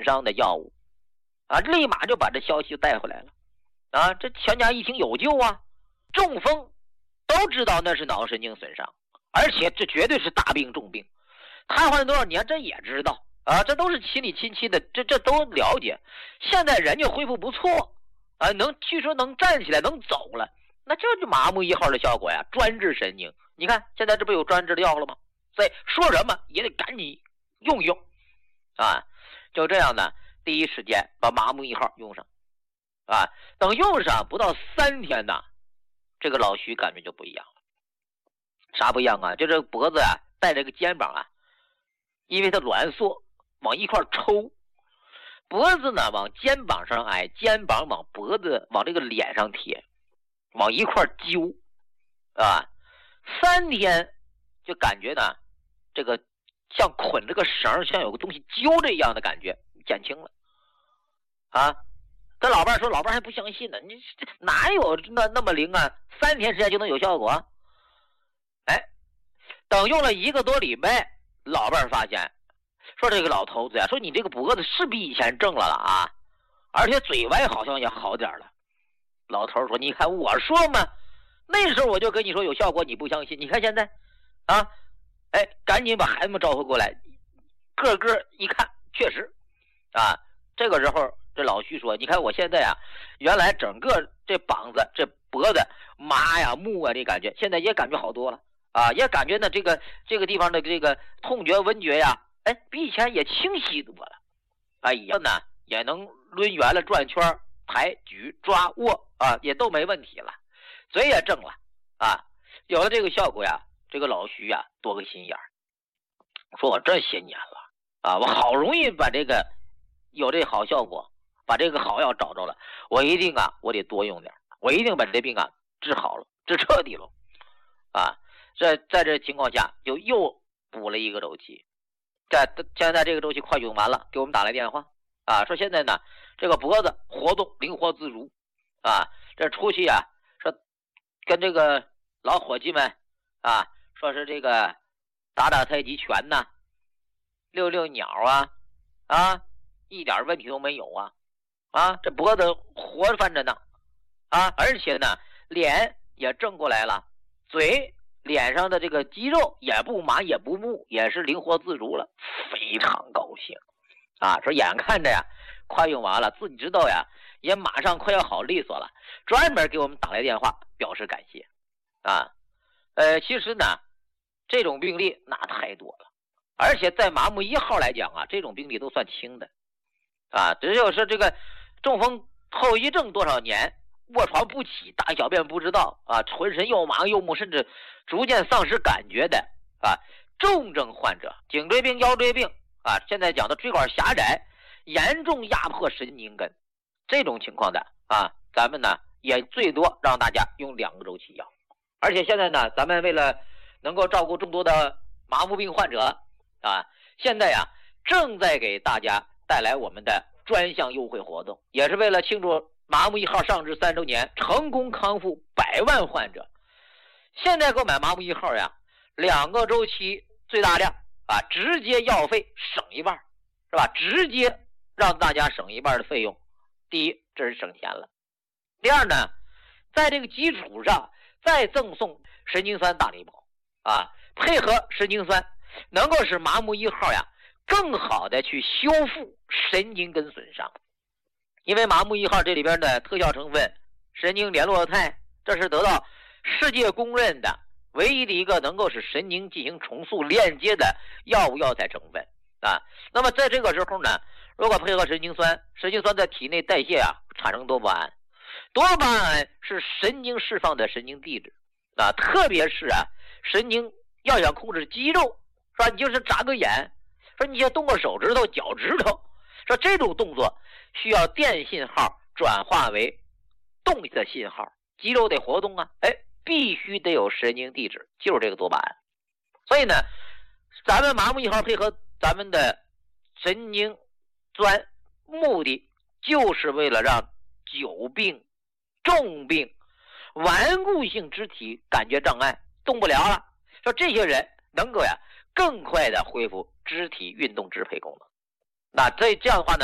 伤的药物啊，立马就把这消息带回来了啊！这全家一听有救啊，中风都知道那是脑神经损伤，而且这绝对是大病重病，瘫痪多少年这也知道啊，这都是亲里亲戚的，这都了解。现在人家恢复不错啊，据说能站起来能走了，那这就麻木1号的效果呀，专治神经。你看现在这不有专治的药了吗？所以说什么也得赶紧用一用啊！就这样呢，第一时间把麻木1号用上啊，等用上不到3天呢，这个老徐感觉就不一样了。啥不一样啊？就这脖子啊，带这个肩膀啊，因为它挛缩往一块抽，脖子呢往肩膀上挨，肩膀往脖子往这个脸上贴，往一块揪啊，3天就感觉呢，这个像捆这个绳，像有个东西揪这样的感觉减轻了啊。跟老伴说，老伴还不相信呢，你哪有那么灵啊？3天时间就能有效果？哎，等用了1个多礼拜，老伴发现说这个老头子呀，说你这个脖子是比以前正了啊，而且嘴歪好像也好点了。老头说，你看我说嘛，那时候我就跟你说有效果，你不相信，你看现在啊，哎，赶紧把孩子们召回过来，个个一看确实啊。这个时候这老徐说，你看我现在啊，原来整个这膀子这脖子麻呀木啊这感觉，现在也感觉好多了啊，也感觉呢这个地方的这个痛觉闻觉呀，哎，比以前也清晰多了。哎呀呢，也能抡圆了转圈，抬举抓握啊，也都没问题了，嘴也正了啊。有了这个效果呀，这个老徐呀多个心眼儿，说我这些年了啊，我好容易把这个有这好效果，把这个好药找着了，我一定啊，我得多用点，我一定把这病啊治好了，治彻底了啊。在这情况下，就又补了1个周期。现在这个周期快用完了，给我们打来电话啊，说现在呢这个脖子活动灵活自如啊，这出去啊，说跟这个老伙计们啊，说是这个打太极拳呐，遛鸟啊，一点问题都没有啊，这脖子活泛着呢啊，而且呢脸也正过来了，脸上的这个肌肉也不麻也不木，也是灵活自如了，非常高兴啊！说眼看着呀快用完了，自己知道呀也马上快要好利索了，专门给我们打来电话表示感谢啊。其实呢这种病例那太多了，而且在麻木1号来讲啊，这种病例都算轻的啊，只有是这个中风后遗症多少年，卧床不起，大小便不知道啊，浑身又麻又木，甚至逐渐丧失感觉的啊，重症患者，颈椎病、腰椎病啊，现在讲的椎管狭窄，严重压迫神经根，这种情况的啊，咱们呢也最多让大家用2个周期药。而且现在呢，咱们为了能够照顾众多的麻木病患者啊，现在呀正在给大家带来我们的专项优惠活动，也是为了庆祝麻木1号上市3周年，成功康复100万患者。现在购买麻木1号呀，2个周期最大量啊，直接药费省1半，是吧？直接让大家省1半的费用。第一，这是省钱了；第二呢，在这个基础上再赠送神经酸大礼包啊，配合神经酸，能够使麻木1号呀更好的去修复神经根损伤。因为麻木1号这里边的特效成分神经联络肽，这是得到世界公认的唯一的一个能够使神经进行重塑链接的药物药材成分啊。那么在这个时候呢，如果配合神经酸在体内代谢啊，产生多巴胺，多巴胺是神经释放的神经递质啊，特别是啊神经要想控制肌肉，是吧？你就是眨个眼，说你要动个手指头、脚趾头，说这种动作需要电信号转化为动的信号，肌肉得活动啊，哎，必须得有神经递质，就是这个多巴胺。所以呢，咱们麻木1号配合咱们的神经酸，目的就是为了让久病、重病、顽固性肢体感觉障碍动不了了，说这些人能够呀更快的恢复肢体运动支配功能。那这样的话呢，